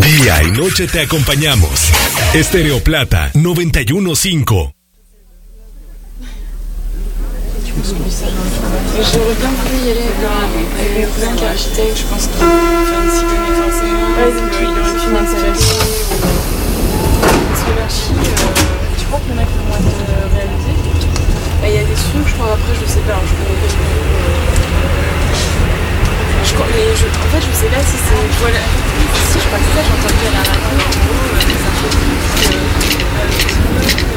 Día y noche te acompañamos. Estéreo Plata 91.5. J'aurais bien voulu y aller avec mon cousin qui est architecte, je pense qu'il s'y connaît forcément, il aurait pu m'intéresser. Parce que l'archi, tu crois qu'il y en a qui vont être réalisés? Il y a des sons, je crois, après je sais pas, je connais pas en fait je sais pas si c'est... Si je crois que c'est ça, j'ai entendu à la radio.